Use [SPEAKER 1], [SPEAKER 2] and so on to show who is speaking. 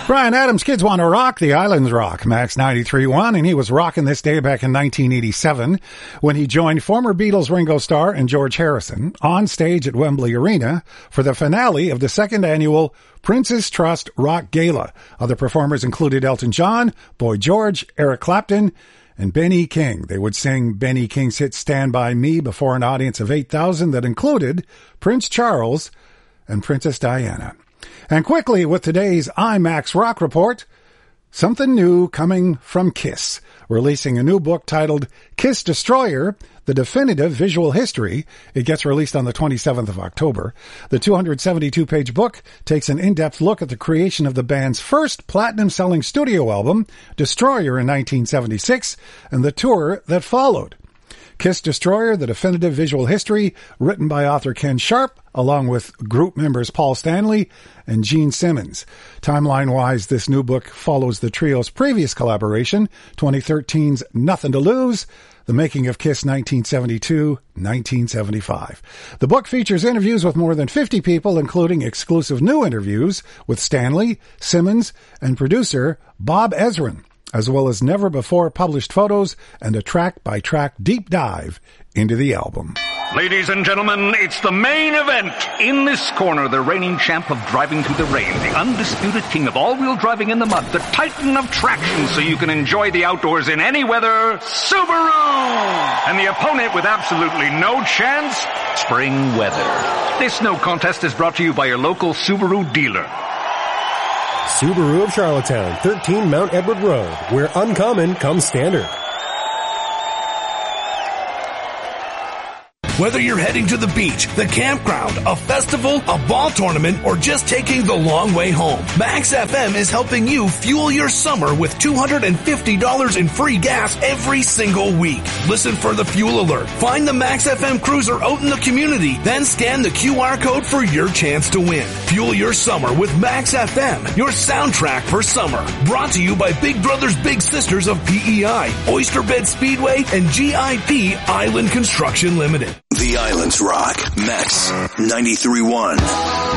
[SPEAKER 1] Bryan Adams, Kids Want to Rock, the Islands Rock, Max 93.1, and he was rocking this day back in 1987 when he joined former Beatles Ringo Starr and George Harrison on stage at Wembley Arena for the finale of the second annual Prince's Trust Rock Gala. Other performers included Elton John, Boy George, Eric Clapton, and Benny King. They would sing Benny King's hit Stand By Me before an audience of 8,000 that included Prince Charles and Princess Diana. And quickly, with today's IMAX Rock Report, something new coming from KISS, releasing a new book titled Kiss Destroyer, The Definitive Visual History. It gets released on the 27th of October. The 272-page book takes an in-depth look at the creation of the band's first platinum-selling studio album, Destroyer, in 1976, and the tour that followed. Kiss Destroyer, The Definitive Visual History, written by author Ken Sharp, along with group members Paul Stanley and Gene Simmons. Timeline-wise, this new book follows the trio's previous collaboration, 2013's Nothing to Lose, The Making of Kiss 1972-1975. The book features interviews with more than 50 people, including exclusive new interviews with Stanley, Simmons, and producer Bob Ezrin, as well as never-before-published photos and a track-by-track deep dive into the album.
[SPEAKER 2] Ladies and gentlemen, it's the main event. In this corner, the reigning champ of driving through the rain, the undisputed king of all-wheel driving in the mud, the titan of traction so you can enjoy the outdoors in any weather, Subaru! And the opponent with absolutely no chance, spring weather. This no contest is brought to you by your local Subaru dealer.
[SPEAKER 3] Subaru of Charlottetown, 13 Mount Edward Road, where uncommon comes standard.
[SPEAKER 4] Whether you're heading to the beach, the campground, a festival, a ball tournament, or just taking the long way home, Max FM is helping you fuel your summer with $250 in free gas every single week. Listen for the fuel alert. Find the Max FM cruiser out in the community, then scan the QR code for your chance to win. Fuel your summer with Max FM, your soundtrack for summer. Brought to you by Big Brothers Big Sisters of PEI, Oyster Bed Speedway, and GIP Island Construction Limited.
[SPEAKER 5] The Islands Rock, Max 93.1.